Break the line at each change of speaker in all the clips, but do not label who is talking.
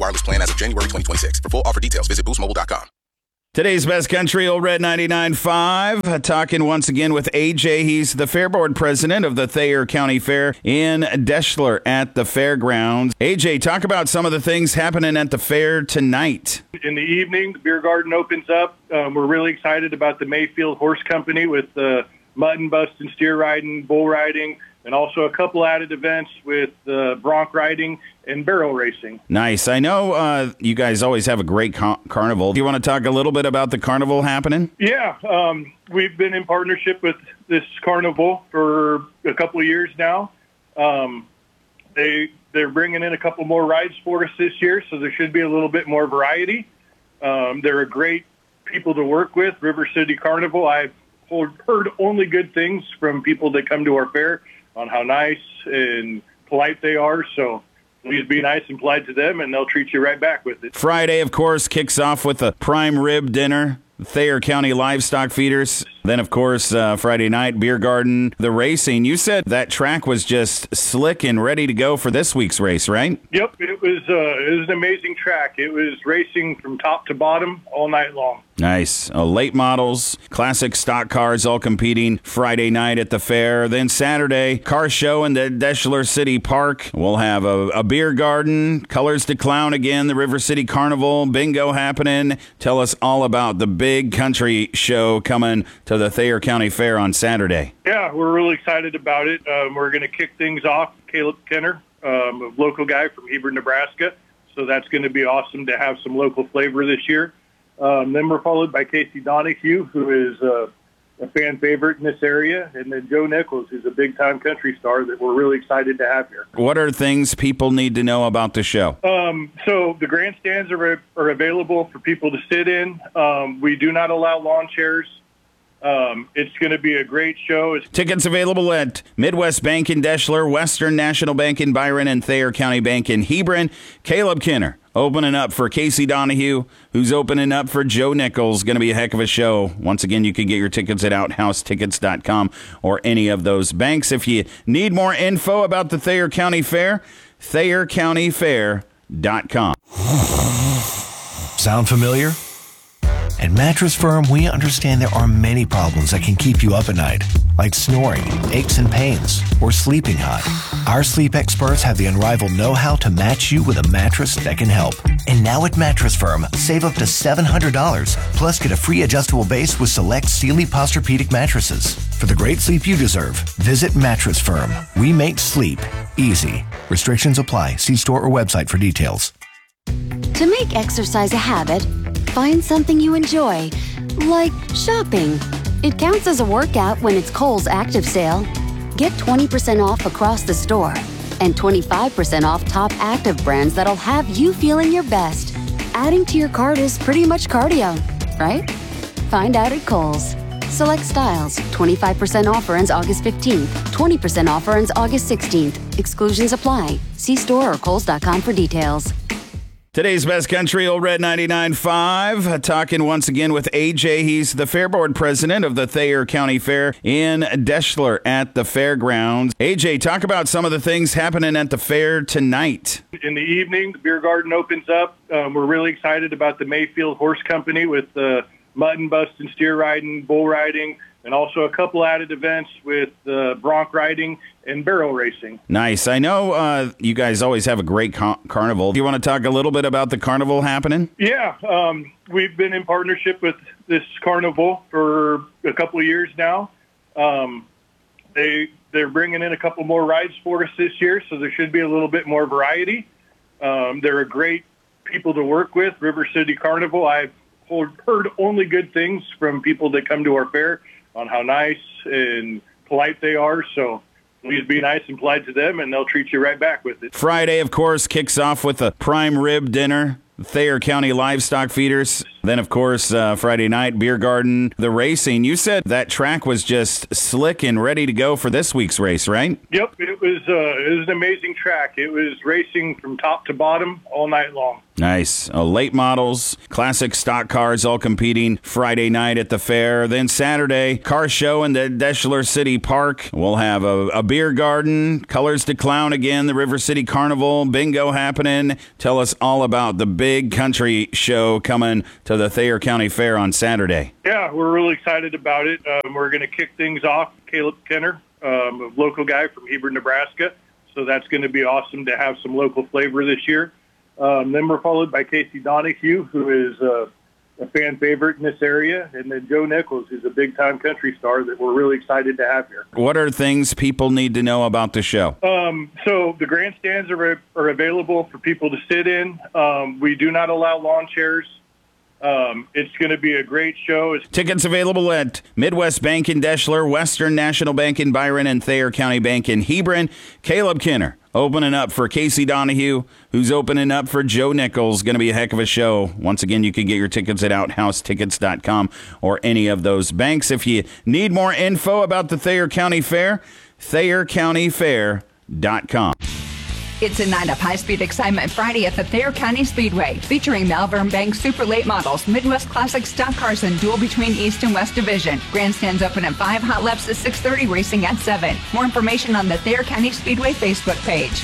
Wireless plan as of January 2026. For full offer details, visit boostmobile.com.
Today's Best Country, Old Red 99.5. Talking once again with AJ. He's the Fair Board president of the Thayer County Fair in Deshler at the fairgrounds. AJ, talk about some of the things happening at the fair tonight.
In the evening, the beer garden opens up. We're really excited about the Mayfield Horse Company with mutton busting, steer riding, bull riding, and also a couple added events with bronc riding and barrel racing.
Nice. I know you guys always have a great carnival. Do you want to talk a little bit about the carnival happening?
Yeah. We've been in partnership with this carnival for a couple of years now. They're bringing in a couple more rides for us this year, so there should be a little bit more variety. They're a great people to work with, River City Carnival. I've heard only good things from people that come to our fair on how nice and polite they are, so please be nice and polite to them, and they'll treat you right back with it.
Friday, of course, kicks off with a prime rib dinner, Thayer County Livestock Feeders. Then, of course, Friday night, beer garden, the racing. You said that track was just slick and ready to go for this week's race, right?
Yep, it was an amazing track. It was racing from top to bottom all night long.
Nice. Late models, classic stock cars all competing Friday night at the fair. Then Saturday, car show in the Deshler City Park. We'll have a beer garden, Colors to Clown again, the River City Carnival, bingo happening. Tell us all about the big country show coming to the Thayer County Fair on Saturday.
Yeah, we're really excited about it. We're going to kick things off. Caleb Kenner, a local guy from Heber, Nebraska. So that's going to be awesome to have some local flavor this year. Then we're followed by Casey Donahue, who is a fan favorite in this area, and then Joe Nichols, who's a big-time country star that we're really excited to have here.
What are things people need to know about the show?
So the grandstands are available for people to sit in. We do not allow lawn chairs. It's going to be a great show.
Tickets available at Midwest Bank in Deshler, Western National Bank in Byron, and Thayer County Bank in Hebron. Caleb Kenner opening up for Casey Donahue, who's opening up for Joe Nichols. Going to be a heck of a show. Once again, you can get your tickets at outhousetickets.com or any of those banks. If you need more info about the Thayer County Fair, ThayerCountyFair.com.
Sound familiar? At Mattress Firm, we understand there are many problems that can keep you up at night, like snoring, aches and pains, or sleeping hot. Our sleep experts have the unrivaled know-how to match you with a mattress that can help. And now at Mattress Firm, save up to $700, plus get a free adjustable base with select Sealy Posturepedic mattresses. For the great sleep you deserve, visit Mattress Firm. We make sleep easy. Restrictions apply. See store or website for details.
To make exercise a habit, find something you enjoy, like shopping. It counts as a workout when it's Kohl's Active Sale. Get 20% off across the store and 25% off top active brands that'll have you feeling your best. Adding to your cart is pretty much cardio, right? Find out at Kohl's. Select styles. 25% offer ends August 15th. 20% offer ends August 16th. Exclusions apply. See store or Kohls.com for details.
Today's Best Country, Old Red 99.5. Talking once again with AJ. He's the Fair Board president of the Thayer County Fair in Deshler at the fairgrounds. AJ, talk about some of the things happening at the fair tonight.
In the evening, the beer garden opens up. We're really excited about the Mayfield Horse Company with mutton busting, steer riding, bull riding, and also a couple added events with bronc riding and barrel racing.
Nice. I know you guys always have a great carnival. Do you want to talk a little bit about the carnival happening?
Yeah. We've been in partnership with this carnival for a couple of years now. They're bringing in a couple more rides for us this year, so there should be a little bit more variety. They're a great people to work with, River City Carnival. I've heard only good things from people that come to our fair on how nice and polite they are, so please be nice and polite to them, and they'll treat you right back with it.
Friday, of course, kicks off with a prime rib dinner, Thayer County Livestock Feeders. Then, of course, Friday night, Beer Garden, the racing. You said that track was just slick and ready to go for this week's race, right?
Yep, it was an amazing track. It was racing from top to bottom all night long.
Nice. Late models, classic stock cars all competing Friday night at the fair. Then Saturday, car show in the Deshler City Park. We'll have a beer garden, Colors to Clown again, the River City Carnival, bingo happening. Tell us all about the big country show coming to the Thayer County Fair on Saturday.
Yeah, we're really excited about it. We're going to kick things off. Caleb Kenner, a local guy from Hebron, Nebraska. So that's going to be awesome to have some local flavor this year. Then we're followed by Casey Donahue, who is a fan favorite in this area, and then Joe Nichols, who's a big-time country star that we're really excited to have here.
What are things people need to know about the show?
So the grandstands are available for people to sit in. We do not allow lawn chairs. It's going to be a great show.
Tickets available at Midwest Bank in Deshler, Western National Bank in Byron, and Thayer County Bank in Hebron. Caleb Kenner opening up for Casey Donahue, who's opening up for Joe Nichols. Going to be a heck of a show. Once again, you can get your tickets at OutHouseTickets.com or any of those banks. If you need more info about the Thayer County Fair, ThayerCountyFair.com.
It's a night of high-speed excitement Friday at the Thayer County Speedway, featuring Malvern Bank Super Late Models, Midwest Classic Stock Cars, and duel between East and West Division. Grandstands open at 5, hot laps at 6:30, racing at 7. More information on the Thayer County Speedway Facebook page.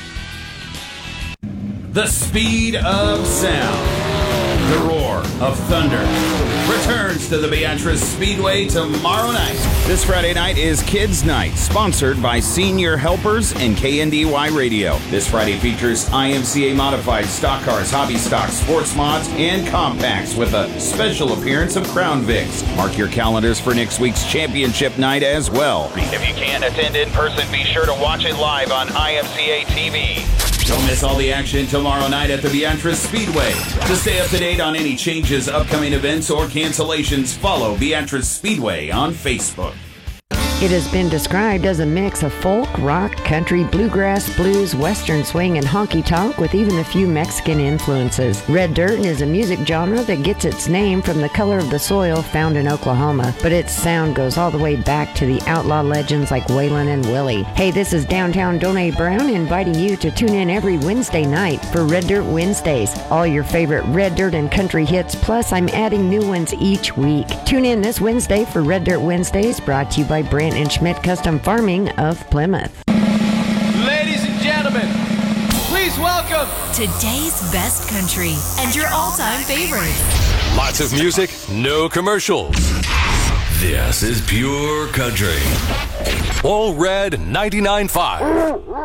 The speed of sound, the roar of thunder, returns to the Beatrice Speedway tomorrow night. This Friday night is Kids Night, sponsored by Senior Helpers and KNDY Radio. This Friday features IMCA modified stock cars, hobby stocks, sports mods, and compacts with a special appearance of Crown Vics. Mark your calendars for next week's championship night as well.
If you can't attend in person, be sure to watch it live on IMCA TV.
Don't miss all the action tomorrow night at the Beatrice Speedway. To stay up to date on any changes, upcoming events, or cancellations, follow Beatrice Speedway on Facebook.
It has been described as a mix of folk, rock, country, bluegrass, blues, western swing, and honky-tonk with even a few Mexican influences. Red dirt is a music genre that gets its name from the color of the soil found in Oklahoma, but its sound goes all the way back to the outlaw legends like Waylon and Willie. Hey, this is Downtown Donnie Brown inviting you to tune in every Wednesday night for Red Dirt Wednesdays. All your favorite red dirt and country hits, plus I'm adding new ones each week. Tune in this Wednesday for Red Dirt Wednesdays, brought to you by Brent and Schmidt Custom Farming of Plymouth.
Ladies and gentlemen, please welcome
today's best country and your all-time favorites.
Lots of music, no commercials. This is pure country. All Red 99.5.